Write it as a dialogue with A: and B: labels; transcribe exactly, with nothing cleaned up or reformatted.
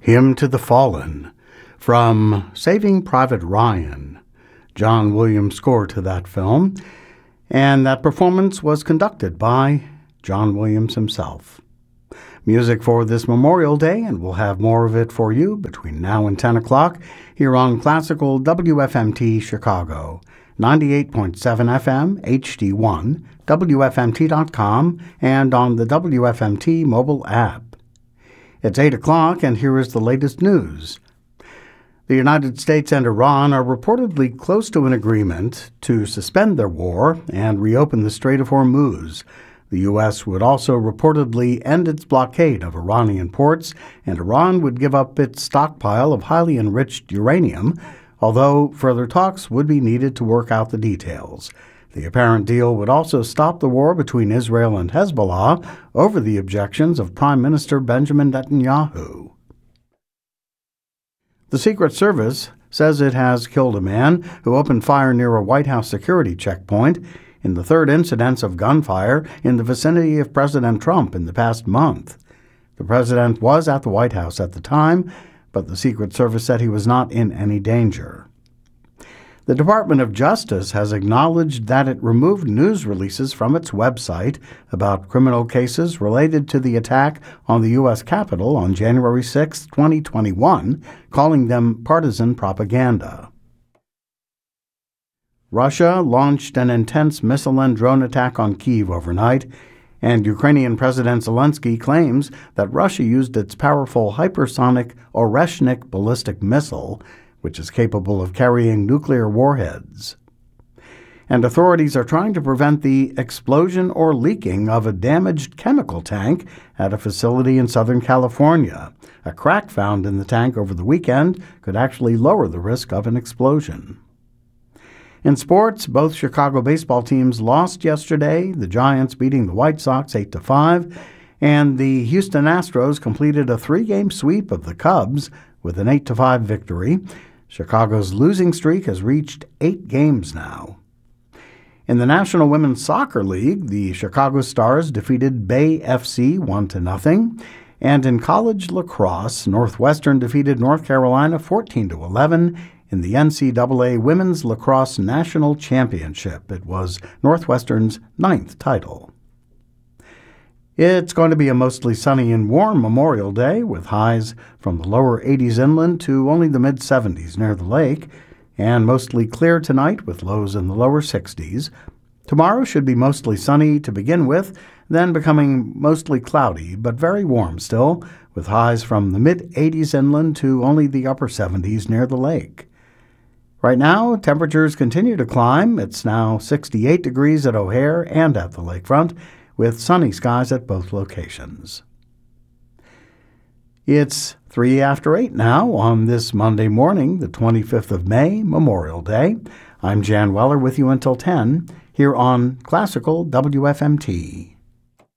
A: Hymn to the Fallen from Saving Private Ryan, John Williams' score to that film, and that performance was conducted by John Williams himself. Music for this Memorial Day, and we'll have more of it for you between now and ten o'clock here on Classical W F M T Chicago, ninety-eight point seven F M, H D one, W F M T dot com, and on the W F M T mobile app. It's eight o'clock, and here is the latest news. The United States and Iran are reportedly close to an agreement to suspend their war and reopen the Strait of Hormuz. The U S would also reportedly end its blockade of Iranian ports, and Iran would give up its stockpile of highly enriched uranium, although further talks would be needed to work out the details. The apparent deal would also stop the war between Israel and Hezbollah over the objections of Prime Minister Benjamin Netanyahu. The Secret Service says it has killed a man who opened fire near a White House security checkpoint in the third incidence of gunfire in the vicinity of President Trump in the past month. The president was at the White House at the time, but the Secret Service said he was not in any danger. The Department of Justice has acknowledged that it removed news releases from its website about criminal cases related to the attack on the U S Capitol on January sixth, twenty twenty-one, calling them partisan propaganda. Russia launched an intense missile and drone attack on Kyiv overnight, and Ukrainian President Zelensky claims that Russia used its powerful hypersonic Oreshnik ballistic missile, which is capable of carrying nuclear warheads. And authorities are trying to prevent the explosion or leaking of a damaged chemical tank at a facility in Southern California. A crack found in the tank over the weekend could actually lower the risk of an explosion. In sports, both Chicago baseball teams lost yesterday, the Giants beating the White Sox eight to five, and the Houston Astros completed a three-game sweep of the Cubs with an eight to five victory. Chicago's losing streak has reached eight games now. In the National Women's Soccer League, the Chicago Stars defeated Bay F C one to nothing, and in college lacrosse, Northwestern defeated North Carolina fourteen to eleven in the N C double A Women's Lacrosse National Championship. It was Northwestern's ninth title. It's going to be a mostly sunny and warm Memorial Day, with highs from the lower eighties inland to only the mid-seventies near the lake, and mostly clear tonight with lows in the lower sixties. Tomorrow should be mostly sunny to begin with, then becoming mostly cloudy, but very warm still, with highs from the mid-eighties inland to only the upper seventies near the lake. Right now, temperatures continue to climb. It's now sixty-eight degrees at O'Hare and at the lakefront, with sunny skies at both locations. It's three after eight now on this Monday morning, the twenty-fifth of May, Memorial Day. I'm Jan Weller with you until ten, here on Classical W F M T.